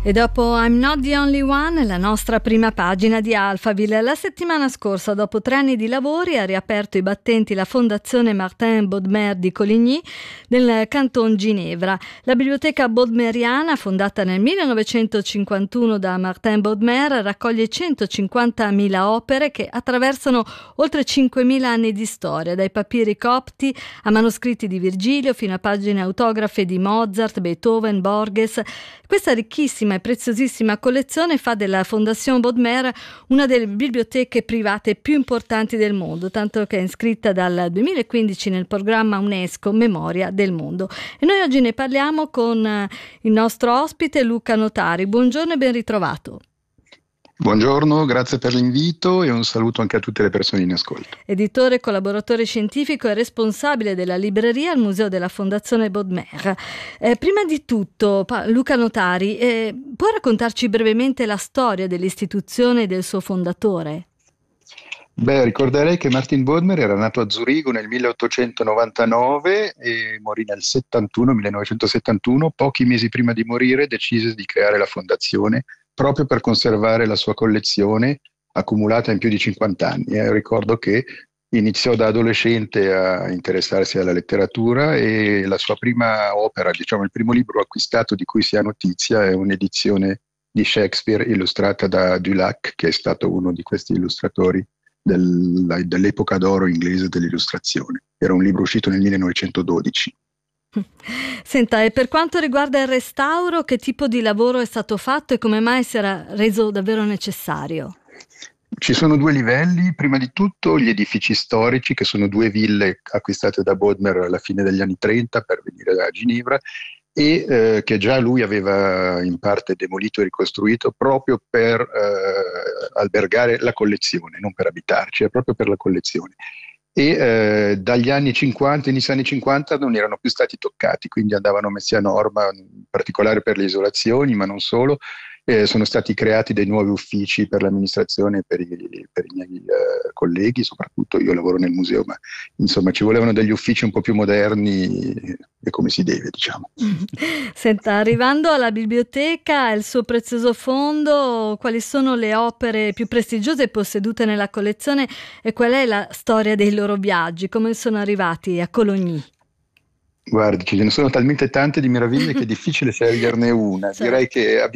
E dopo I'm Not the Only One, la nostra prima pagina di Alphaville. La settimana scorsa, dopo 3 anni di lavori, ha riaperto i battenti la Fondazione Martin Bodmer di Coligny nel Canton Ginevra. La biblioteca bodmeriana, fondata nel 1951 da Martin Bodmer, raccoglie 150.000 opere che attraversano oltre 5.000 anni di storia, dai papiri copti a manoscritti di Virgilio fino a pagine autografe di Mozart, Beethoven, Borges. Questa ricchissima e preziosissima collezione fa della Fondation Bodmer una delle biblioteche private più importanti del mondo, tanto che è iscritta dal 2015 nel programma UNESCO Memoria del Mondo. E noi oggi ne parliamo con il nostro ospite Luca Notari. Buongiorno e ben ritrovato. Buongiorno, grazie per l'invito e un saluto anche a tutte le persone in ascolto. Editore, collaboratore scientifico e responsabile della libreria al Museo della Fondazione Bodmer. Prima di tutto, Luca Notari, può raccontarci brevemente la storia dell'istituzione e del suo fondatore? Ricorderei che Martin Bodmer era nato a Zurigo nel 1899 e morì nel 1971. Pochi mesi prima di morire decise di creare la fondazione proprio per conservare la sua collezione accumulata in più di 50 anni. Ricordo che iniziò da adolescente a interessarsi alla letteratura e la sua prima opera, diciamo il primo libro acquistato di cui si ha notizia, è un'edizione di Shakespeare illustrata da Dulac, che è stato uno di questi illustratori dell'epoca d'oro inglese dell'illustrazione. Era un libro uscito nel 1912. Senta, e per quanto riguarda il restauro, che tipo di lavoro è stato fatto e come mai si era reso davvero necessario? Ci sono 2 livelli. Prima di tutto gli edifici storici, che sono 2 ville acquistate da Bodmer alla fine degli anni 30 per venire da Ginevra e che già lui aveva in parte demolito e ricostruito proprio per albergare la collezione, non per abitarci, è proprio per la collezione. E dagli anni 50, inizio anni 50, non erano più stati toccati, quindi andavano messi a norma, in particolare per le isolazioni, ma non solo. Sono stati creati dei nuovi uffici per l'amministrazione e per i miei colleghi, soprattutto io lavoro nel museo, ma insomma ci volevano degli uffici un po' più moderni e come si deve, diciamo. Senta, arrivando alla biblioteca, il suo prezioso fondo, quali sono le opere più prestigiose possedute nella collezione e qual è la storia dei loro viaggi, come sono arrivati a Coligny? Guardi, ce ne sono talmente tante di meraviglie che è difficile sceglierne una. Certo. Direi che